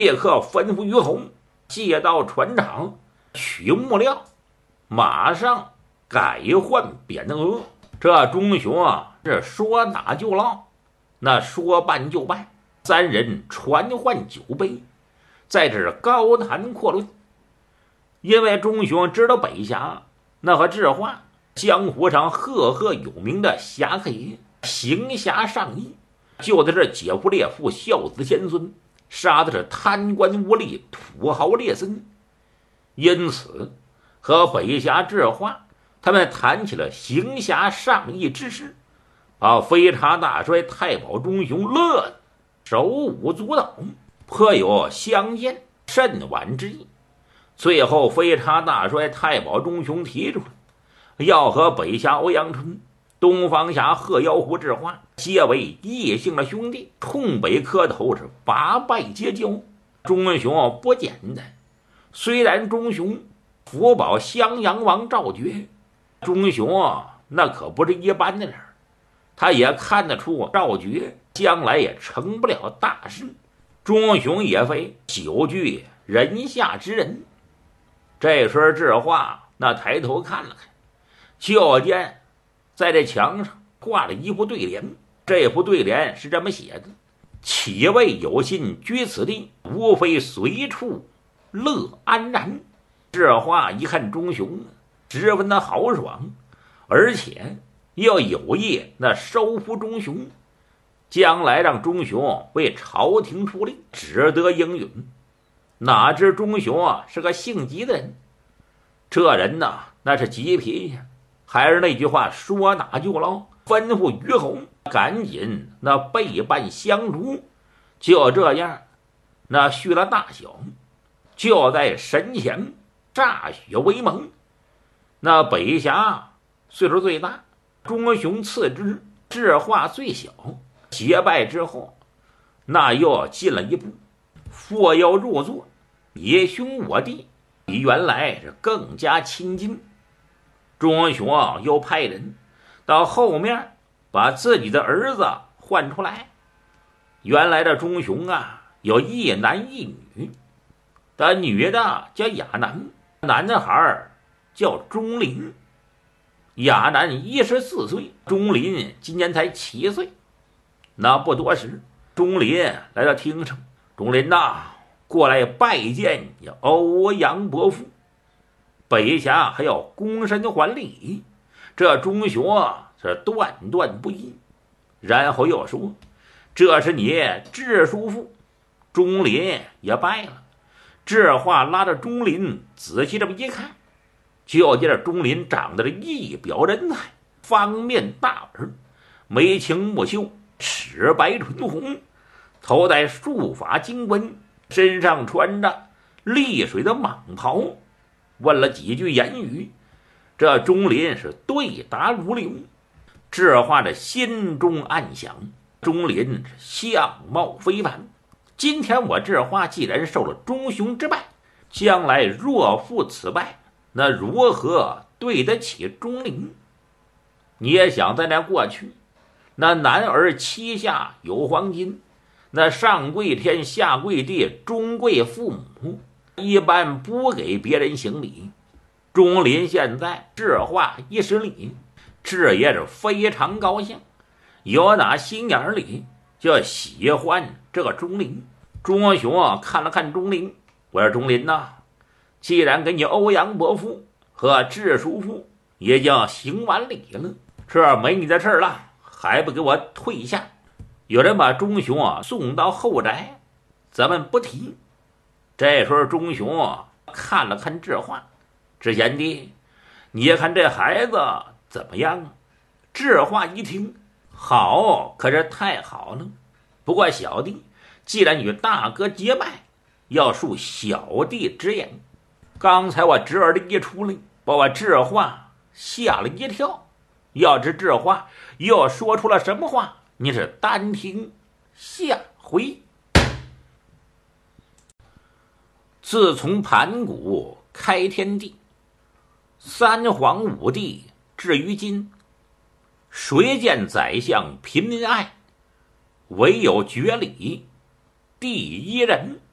立刻吩咐于洪借到船厂取木料，马上改换匾额。这钟雄啊，是说打就捞，那说办就办，三人传唤酒杯，在这高谈阔论。因为钟雄知道北峡那和智化江湖上赫赫有名的侠客爷行侠仗义，就在这劫富猎富，孝子贤孙，杀的是贪官污吏、土豪劣绅。因此和北峡智化他们谈起了行侠仗义之事，把飞叉大帅太保钟雄乐得手舞足蹈，颇有相见甚晚之意。最后飞叉大帅太保钟雄提出了要和北峡欧阳春、东方侠贺妖狐智化结为异姓的兄弟，冲北磕头，是拔拜结交。钟雄不简单，虽然钟雄福保襄阳王赵觉，钟雄那可不是一般的人，他也看得出赵觉将来也成不了大事。钟雄也非久居人下之人。这时候智化那抬头看了看，就见在这墙上挂了一副对联，这副对联是这么写的：岂为有心居此地，无非随处乐安然。智化一看钟雄十分的豪爽，而且要有意那收服钟雄，将来让钟雄为朝廷出力，值得应允。哪知钟雄是个性急的人，这人呐那是急脾气，还是那句话，说打就捞，吩咐于洪赶紧那备办香烛。就这样，那续了大小，就在神前歃血为盟。那北峡岁数最大，钟雄次之，智化最小。结拜之后，那又进了一步，父要入座，爷兄我弟比原来是更加亲近。钟雄又派人到后面把自己的儿子唤出来。原来的钟雄有一男一女，的女的叫亚楠，男孩叫钟林。亚楠14岁，钟林今年才7岁。那不多时，钟林来到厅上，钟林过来拜见欧阳伯父。北峡还要躬身还礼，这钟雄是断断不已。然后又说：“这是你智叔父。”钟林也拜了。智化拉着钟林仔细这么一看，就见这钟林长得一表人才，方面大耳，眉清目秀，齿白唇红，头戴束发金冠，身上穿着丽水的蟒袍。问了几句言语，这钟林是对答如流。智化的心中暗想，钟林相貌非凡，今天我智化既然受了钟雄之拜，将来若负此拜，那如何对得起钟林？你也想在那过去，那男儿膝下有黄金，那上跪天下跪地，中跪父母，一般不给别人行礼。钟林现在智化一施礼，智也是非常高兴，有打心眼里就喜欢这个钟林。钟雄看了看钟林，我说钟林既然给你欧阳伯父和智叔父也经行完礼了，这没你的事了，还不给我退下？有人把钟雄送到后宅，咱们不提。这时候钟雄看了看智化，智贤弟，你看这孩子怎么样？智化一听，好，可是太好了。不过小弟既然与大哥结拜，要恕小弟直言，刚才我侄儿的一出来，把我智化吓了一跳。要知智化又说出了什么话，你是单听下回。自从盘古开天地，三皇五帝至于今，谁见宰相平民爱？唯有绝礼第一人。